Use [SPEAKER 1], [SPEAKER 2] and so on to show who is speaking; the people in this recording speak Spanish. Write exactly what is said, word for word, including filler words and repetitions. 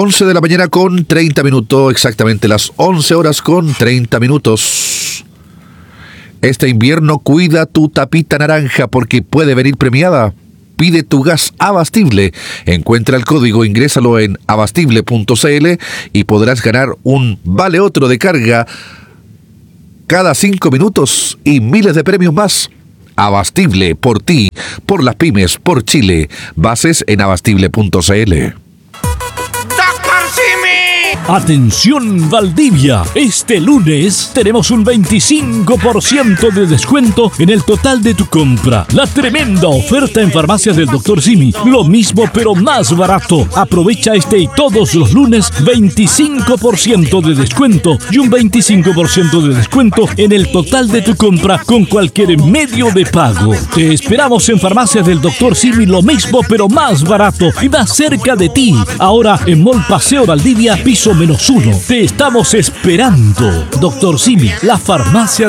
[SPEAKER 1] once de la mañana con treinta minutos, exactamente las once horas con treinta minutos. Este invierno cuida tu tapita naranja porque puede venir premiada. Pide tu gas Abastible. Encuentra el código, ingrésalo en abastible punto cl y podrás ganar un vale otro de carga cada cinco minutos y miles de premios más. Abastible, por ti, por las pymes, por Chile. Bases en abastible punto cl.
[SPEAKER 2] Atención Valdivia, este lunes tenemos un veinticinco por ciento de descuento en el total de tu compra. La tremenda oferta en farmacias del doctor Simi, lo mismo pero más barato. Aprovecha este y todos los lunes veinticinco por ciento de descuento y un veinticinco por ciento de descuento en el total de tu compra con cualquier medio de pago. Te esperamos en farmacias del doctor Simi, lo mismo pero más barato y más cerca de ti. Ahora en Mall Paseo Valdivia, piso menos uno. Te estamos esperando. doctor Simi, la farmacia